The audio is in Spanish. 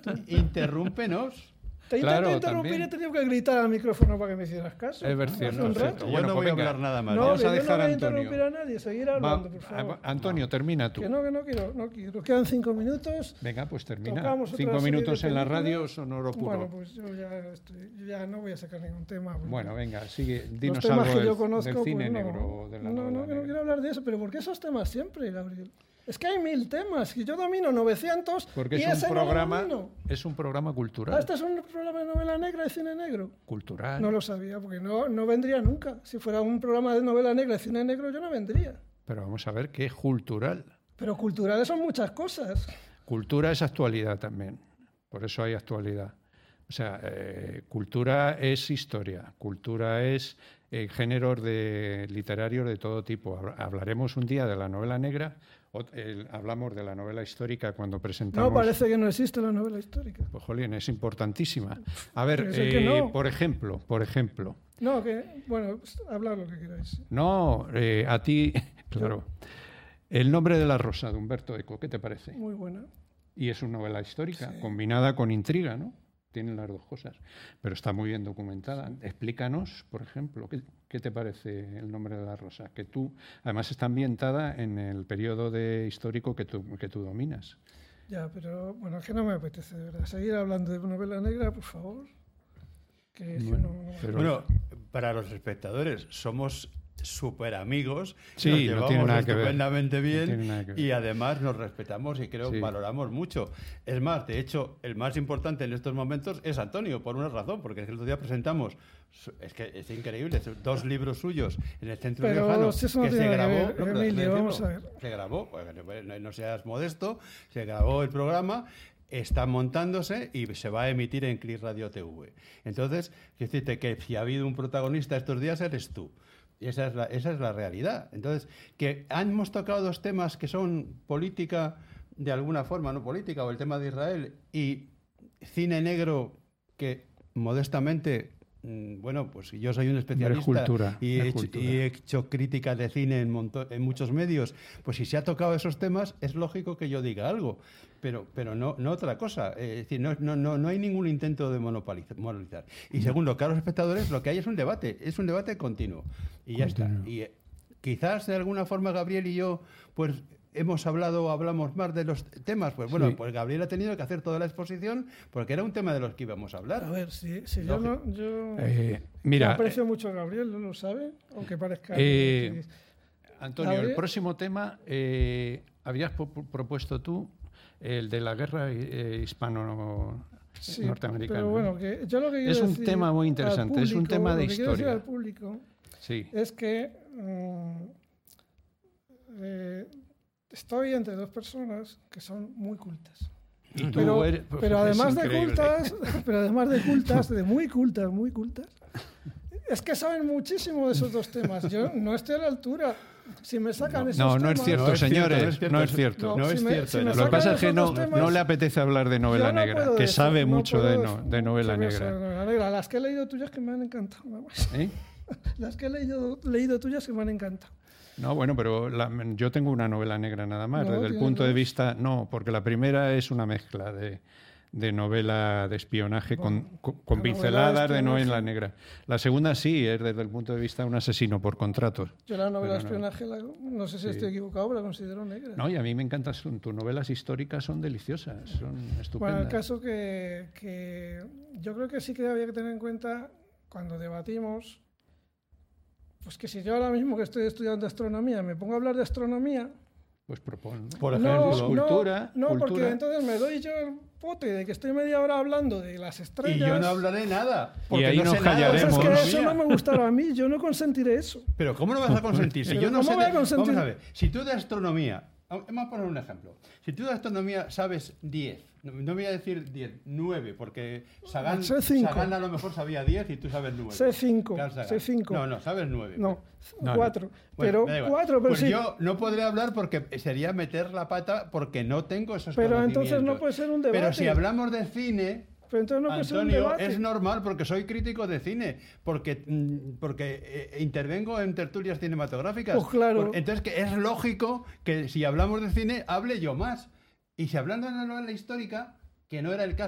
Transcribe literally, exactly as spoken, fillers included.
interrúmpenos. Te Claro, intento interrumpir también. y he tenido que gritar al micrófono para que me hicieras caso. Es ver- Hace cierto, un es rato. cierto. Yo Bueno, no pues voy a venga. hablar nada más. No, Vamos que a yo no dejar voy a a Antonio. interrumpir a nadie, seguir hablando, por favor. Va- Antonio, termina tú. Que no, que no quiero, no quiero. Quedan cinco minutos. Venga, pues termina. Tocamos otra Cinco serie minutos de en la películas. radio son oro puro. Bueno, pues yo ya, estoy, yo ya no voy a sacar ningún tema. porque Bueno, venga, sigue. los Dinos temas algo que del, yo conozco, del cine pues no. negro o de la No, no, novela que no negra. quiero hablar de eso, pero ¿por qué esos temas siempre, Gabriel? Es que hay mil temas, y yo domino novecientos Porque y es un ese no lo programa, domino. es un programa Ah, cultural. ¿este es un programa de novela negra y cine negro? Cultural. No lo sabía, porque no, no vendría nunca. Si fuera un programa de novela negra y cine negro, yo no vendría. Pero vamos a ver qué es cultural. Pero culturales son muchas cosas. Cultura es actualidad también. Por eso hay actualidad. O sea, eh, cultura es historia, cultura es eh, géneros de, literarios de todo tipo. Habl- Hablaremos un día de la novela negra, o, eh, hablamos de la novela histórica cuando presentamos... No, parece que no existe la novela histórica. Pues, jolín, es importantísima. A ver, Parece que eh, no. por ejemplo, por ejemplo, No, que, bueno, pues, hablad lo que queráis. no, eh, a ti, claro, El nombre de la rosa, de Humberto Eco, ¿qué te parece? Muy buena. Y es una novela histórica, Sí. combinada con intriga, ¿no? Tienen las dos cosas, pero está muy bien documentada. Explícanos, por ejemplo, ¿qué, qué te parece El nombre de la rosa? Que tú, además está ambientada en el periodo de histórico que tú, que tú dominas. Ya, pero bueno, es que no me apetece, de verdad. Seguir hablando de novela negra, por favor. Que si Bueno, no- pero- Bueno, para los espectadores, somos súper amigos, Sí, nos no llevamos tiene nada que ver. estupendamente No bien tiene nada que ver. y además nos respetamos y creo Sí. que valoramos mucho. Es más, de hecho, el más importante en estos momentos es Antonio, por una razón, porque el otro día presentamos, su- es que es increíble, su- dos libros suyos en el Centro Pero Riojano si eso no que se tiene nada que grabó, ver, no, pero Emilio, déjame vamos a decirlo, se grabó, pues, no, no seas modesto, se grabó el programa, está montándose y se va a emitir en Cris Radio T V. Entonces, quiero decirte que si ha habido un protagonista estos días eres tú. Y esa es la, esa es la realidad. Entonces, que hemos tocado dos temas que son política, de alguna forma, no política, o el tema de Israel, y cine negro, que modestamente, mm, bueno, pues yo soy un especialista cultura, y, es he hecho, cultura. y he hecho crítica de cine en, monto- en muchos medios, pues si se ha tocado esos temas, es lógico que yo diga algo. Pero, pero no, no otra cosa. Eh, es decir, no, no, no, no hay ningún intento de monopolizar. monopolizar. Y segundo, claro, los espectadores, lo que hay es un debate, es un debate continuo. Y ya Continuo. está. Y eh, quizás de alguna forma Gabriel y yo, pues hemos hablado o hablamos más de los temas. Pues bueno, Sí. pues Gabriel ha tenido que hacer toda la exposición porque era un tema de los que íbamos a A hablar. ver, si, si yo no. Yo, Eh, yo mira, aprecio mucho a Gabriel, ¿no lo sabe? Aunque parezca. Eh, Antonio, Gabriel. el próximo tema, eh, habías po- propuesto tú el de la guerra eh, Sí, hispano-norteamericana. pero bueno, que yo lo que quiero Es un decir tema muy al interesante, es un público, tema de lo que quiero decir historia. al público Sí, es que mm, eh, estoy entre dos personas que son muy cultas. y tú Pero, eres- pero es además de increíble. cultas, pero además de cultas, de muy cultas, muy cultas, es que saben muchísimo de esos dos temas. Yo no estoy a la altura. Si me sacan esos No, no temas, es cierto, No es cierto, señores, no es cierto. no es cierto. No si es me- cierto, si me no. Lo que sacan pasa es que esos no, dos temas, no le apetece hablar de novela yo no negra, puedo que de eso, sabe no mucho puedo de, de no- eso. de novela Sí, negra. de novela negra. Las que he leído tuyas que me han encantado. nada más. ¿Eh? Las que he leído, leído tuyas que me han encantado. No, bueno, pero la- yo tengo una novela negra nada más, No, desde el tienes punto de dos. vista... No, porque la primera es una mezcla de, de novela de espionaje Bueno, con, con- con la novela de pinceladas de espionaje. novela negra. La segunda sí, es desde el punto de vista de un asesino por contratos. Yo la novela de Pero no. espionaje, la- no sé si Sí. estoy equivocado, pero la considero negra. No, y a mí me encantan, son- tus novelas históricas son deliciosas, son Bueno, estupendas. el caso que, que yo creo que sí que había que tener en cuenta cuando debatimos, pues que si yo ahora mismo que estoy estudiando astronomía me pongo a hablar de astronomía, Pues propon. ¿no? Por no, ejemplo. no, Cultura, no, porque cultura. entonces me doy yo el pote de que estoy media hora hablando de las estrellas. Y yo no hablaré nada. Porque ahí no nos sé nada de Pues es callaremos. que astronomía. eso no me gustará a mí, yo no consentiré eso. Pero ¿cómo no vas a consentir? Si Pero yo no ¿cómo sé voy a de- consentir? Vamos a ver, si tú de astronomía, vamos a poner un ejemplo. Si tú de astronomía sabes diez, no, no voy a decir diez, nueve, porque Sagan, Sé cinco. Sagan a lo mejor sabía diez y tú sabes nueve. Sé cinco, Carl Sagan. sé cinco. No, no, sabes nueve. No, No, no. cuatro. Bueno, pero me da igual. cuatro, pero pues sí. yo no podré hablar porque sería meter la pata porque no tengo esos Pero entonces conocimientos. no puede ser un debate. Pero si hablamos de cine, Pero entonces no puede ser un Antonio, debate. es normal porque soy crítico de cine, porque, mm, porque eh, intervengo en tertulias cinematográficas. Pues claro. Por- entonces que es lógico que si hablamos de cine hable yo más. Y si hablando de la novela histórica, que no era el caso,